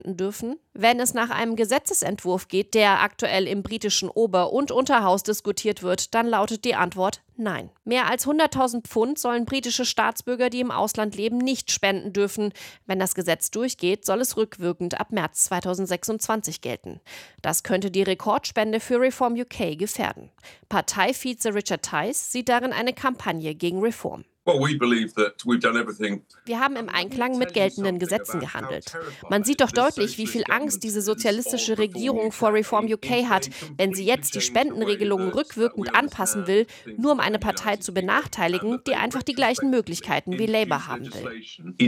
dürfen? Wenn es nach einem Gesetzesentwurf geht, der aktuell im britischen Ober- und Unterhaus diskutiert wird, dann lautet die Antwort nein. Mehr als 100.000 Pfund sollen britische Staatsbürger, die im Ausland leben, nicht spenden dürfen. Wenn das Gesetz durchgeht, soll es rückwirkend ab März 2026 gelten. Das könnte die Rekordspende für Reform UK gefährden. Parteivize Richard Tice sieht darin eine Kampagne gegen Reform. Wir haben im Einklang mit geltenden Gesetzen gehandelt. Man sieht doch deutlich, wie viel Angst diese sozialistische Regierung vor Reform UK hat, wenn sie jetzt die Spendenregelungen rückwirkend anpassen will, nur um eine Partei zu benachteiligen, die einfach die gleichen Möglichkeiten wie Labour haben will.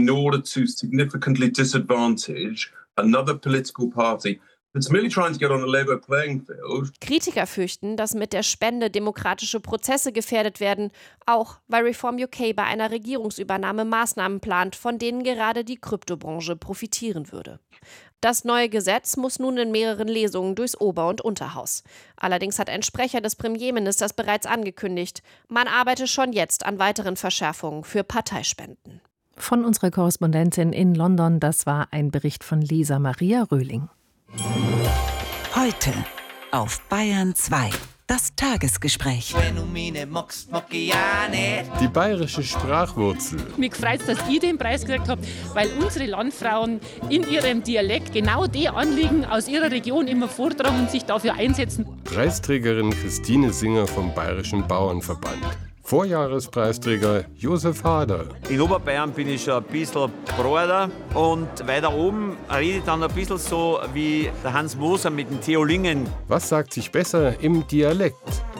Kritiker fürchten, dass mit der Spende demokratische Prozesse gefährdet werden, auch weil Reform UK bei einer Regierungsübernahme Maßnahmen plant, von denen gerade die Kryptobranche profitieren würde. Das neue Gesetz muss nun in mehreren Lesungen durchs Ober- und Unterhaus. Allerdings hat ein Sprecher des Premierministers bereits angekündigt, man arbeite schon jetzt an weiteren Verschärfungen für Parteispenden. Von unserer Korrespondentin in London, das war ein Bericht von Lisa Maria Röhling. Heute auf Bayern 2. Das Tagesgespräch. Die bayerische Sprachwurzel. Mich freut es, dass ich den Preis gekriegt habe, weil unsere Landfrauen in ihrem Dialekt genau die Anliegen aus ihrer Region immer vortragen und sich dafür einsetzen. Preisträgerin Christine Singer vom Bayerischen Bauernverband. Vorjahrespreisträger Josef Hader. In Oberbayern bin ich schon ein bisschen Bruder und weiter oben rede ich dann ein bisschen so wie der Hans Moser mit dem Theo Lingen. Was sagt sich besser im Dialekt?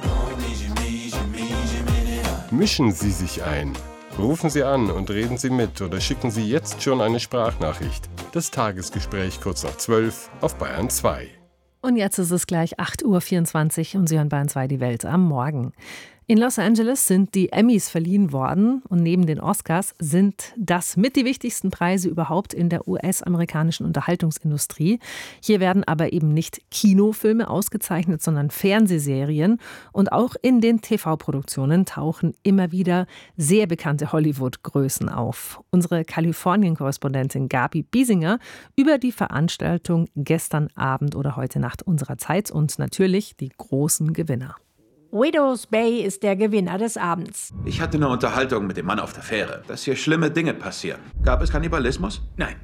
Mischen Sie sich ein. Rufen Sie an und reden Sie mit oder schicken Sie jetzt schon eine Sprachnachricht. Das Tagesgespräch kurz nach 12 auf Bayern 2. Und jetzt ist es gleich 8.24 Uhr und Sie hören Bayern 2 die Welt am Morgen. In Los Angeles sind die Emmys verliehen worden und neben den Oscars sind das mit die wichtigsten Preise überhaupt in der US-amerikanischen Unterhaltungsindustrie. Hier werden aber eben nicht Kinofilme ausgezeichnet, sondern Fernsehserien. Und auch in den TV-Produktionen tauchen immer wieder sehr bekannte Hollywood-Größen auf. Unsere Kalifornien-Korrespondentin Gabi Biesinger über die Veranstaltung gestern Abend oder heute Nacht unserer Zeit und natürlich die großen Gewinner. Widow's Bay ist der Gewinner des Abends. Ich hatte eine Unterhaltung mit dem Mann auf der Fähre, dass hier schlimme Dinge passieren. Gab es Kannibalismus? Nein.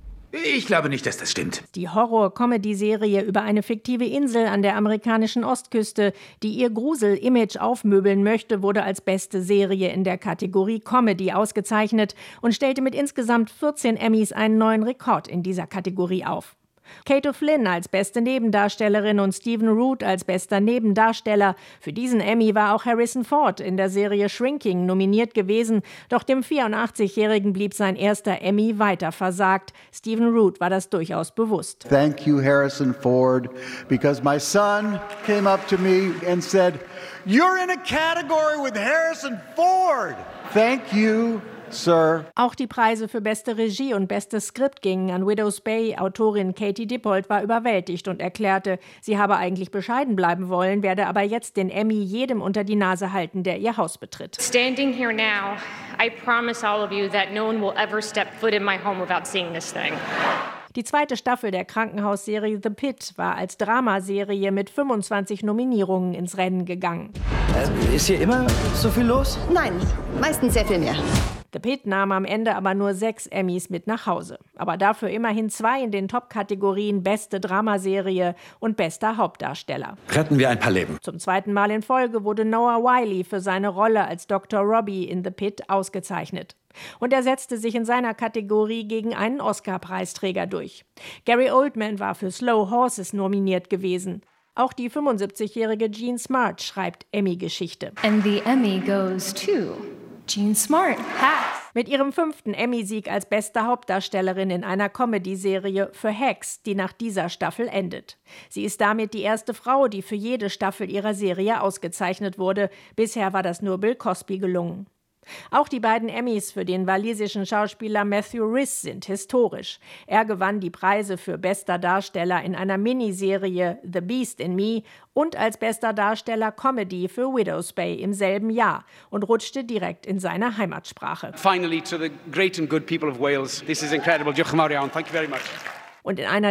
Ich glaube nicht, dass das stimmt. Die Horror-Comedy-Serie über eine fiktive Insel an der amerikanischen Ostküste, die ihr Grusel-Image aufmöbeln möchte, wurde als beste Serie in der Kategorie Comedy ausgezeichnet und stellte mit insgesamt 14 Emmys einen neuen Rekord in dieser Kategorie auf. Kate O'Flynn als beste Nebendarstellerin und Stephen Root als bester Nebendarsteller. Für diesen Emmy war auch Harrison Ford in der Serie Shrinking nominiert gewesen, doch dem 84-Jährigen blieb sein erster Emmy weiter versagt. Stephen Root war das durchaus bewusst. Thank you, Harrison Ford, because my son came up to me and said, "You're in a category with Harrison Ford." Thank you. Sir. Auch die Preise für beste Regie und bestes Skript gingen an Widow's Bay. Autorin Katie Dippold war überwältigt und erklärte, sie habe eigentlich bescheiden bleiben wollen, werde aber jetzt den Emmy jedem unter die Nase halten, der ihr Haus betritt. Standing here now, I promise all of you that no one will ever step foot in my home without seeing this thing. Die zweite Staffel der Krankenhausserie The Pit war als Dramaserie mit 25 Nominierungen ins Rennen gegangen. Ist hier immer so viel los? Nein, meistens sehr viel mehr. The Pit nahm am Ende aber nur 6 Emmys mit nach Hause. Aber dafür immerhin 2 in den Top-Kategorien Beste Dramaserie und Bester Hauptdarsteller. Retten wir ein paar Leben. Zum zweiten Mal in Folge wurde Noah Wyle für seine Rolle als Dr. Robbie in The Pit ausgezeichnet. Und er setzte sich in seiner Kategorie gegen einen Oscar-Preisträger durch. Gary Oldman war für Slow Horses nominiert gewesen. Auch die 75-jährige Jean Smart schreibt Emmy-Geschichte. And the Emmy goes to Jean Smart. Mit ihrem 5. Emmy-Sieg als beste Hauptdarstellerin in einer Comedy-Serie für Hacks, die nach dieser Staffel endet. Sie ist damit die erste Frau, die für jede Staffel ihrer Serie ausgezeichnet wurde. Bisher war das nur Bill Cosby gelungen. Auch die beiden Emmys für den walisischen Schauspieler Matthew Rhys sind historisch. Er gewann die Preise für bester Darsteller in einer Miniserie The Beast in Me und als bester Darsteller Comedy für Widow's Bay im selben Jahr und rutschte direkt in seine Heimatsprache. Finally to the great and good people of Wales. This is incredible. Diolch yn fawr iawn. Thank you very much. Und in einer